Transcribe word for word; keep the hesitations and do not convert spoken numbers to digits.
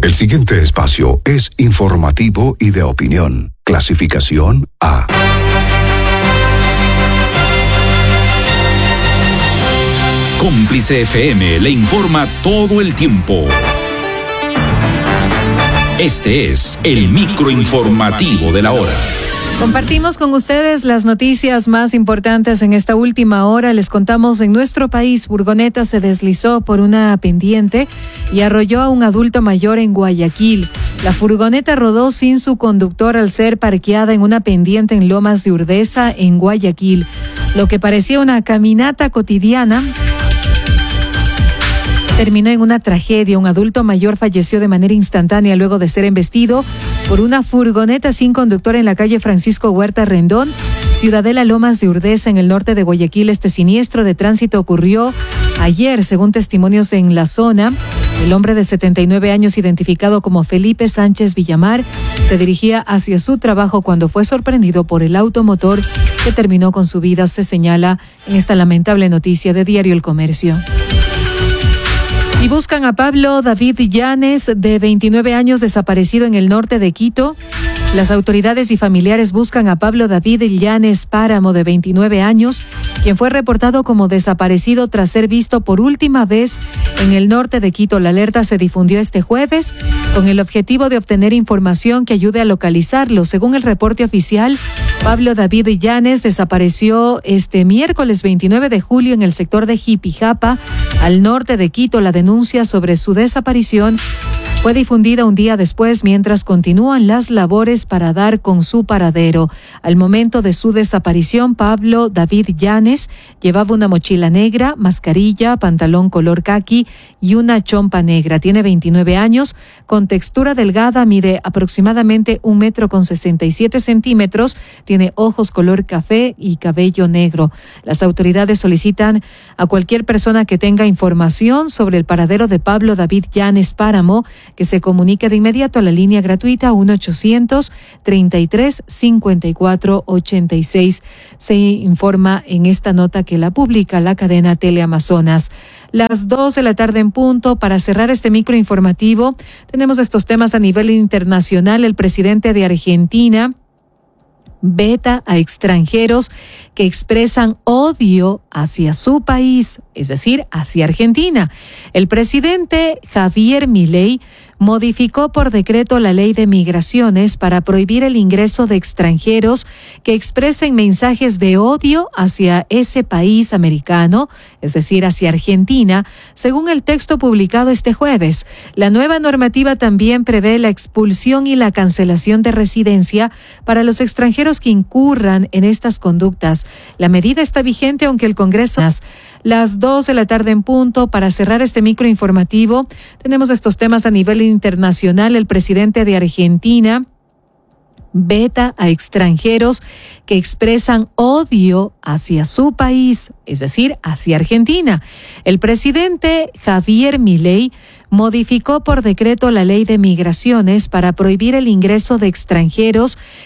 El siguiente espacio es informativo y de opinión. Clasificación A. Cómplice F M le informa todo el tiempo. Este es el microinformativo de la hora. Compartimos con ustedes las noticias más importantes en esta última hora. Les contamos, en nuestro país, furgoneta se deslizó por una pendiente y arrolló a un adulto mayor en Guayaquil. La furgoneta rodó sin su conductor al ser parqueada en una pendiente en Lomas de Urdesa, en Guayaquil. Lo que parecía una caminata cotidiana terminó en una tragedia. Un adulto mayor falleció de manera instantánea luego de ser embestido por una furgoneta sin conductor en la calle Francisco Huerta Rendón, Ciudadela Lomas de Urdesa, en el norte de Guayaquil. Este siniestro de tránsito ocurrió ayer, según testimonios en la zona. El hombre de setenta y nueve años, identificado como Felipe Sánchez Villamar, se dirigía hacia su trabajo cuando fue sorprendido por el automotor que terminó con su vida, se señala en esta lamentable noticia de Diario El Comercio. Y buscan a Pablo David Llanes, de veintinueve años, desaparecido en el norte de Quito. Las autoridades y familiares buscan a Pablo David Llanes Páramo, de veintinueve años, quien fue reportado como desaparecido tras ser visto por última vez en el norte de Quito. La alerta se difundió este jueves con el objetivo de obtener información que ayude a localizarlo. Según el reporte oficial, Pablo David Llanes desapareció este miércoles veintinueve de julio en el sector de Jipijapa, al norte de Quito. La denuncia sobre su desaparición fue difundida un día después, mientras continúan las labores para dar con su paradero. Al momento de su desaparición, Pablo David Llanes llevaba una mochila negra, mascarilla, pantalón color caqui y una chompa negra. Tiene veintinueve años, con textura delgada, mide aproximadamente un metro con sesenta y siete centímetros, tiene ojos color café y cabello negro. Las autoridades solicitan a cualquier persona que tenga información sobre el paradero de Pablo David Llanes Páramo que se comunique de inmediato a la línea gratuita uno ochocientos treinta y tres cincuenta y cuatro ochenta y seis. Se informa en esta nota que la publica la cadena Teleamazonas. Las dos de la tarde en punto. Para cerrar este microinformativo, tenemos estos temas a nivel internacional. El presidente de Argentina veta a extranjeros que expresan odio hacia su país, es decir, hacia Argentina. El presidente Javier Milei modificó por decreto la ley de migraciones para prohibir el ingreso de extranjeros que expresen mensajes de odio hacia ese país americano, es decir, hacia Argentina, según el texto publicado este jueves. La nueva normativa también prevé la expulsión y la cancelación de residencia para los extranjeros que incurran en estas conductas. La medida está vigente aunque el Congreso... Las dos de la tarde en punto. Para cerrar este microinformativo, tenemos estos temas a nivel internacional. El presidente de Argentina veta a extranjeros que expresan odio hacia su país, es decir, hacia Argentina. El presidente Javier Milei modificó por decreto la ley de migraciones para prohibir el ingreso de extranjeros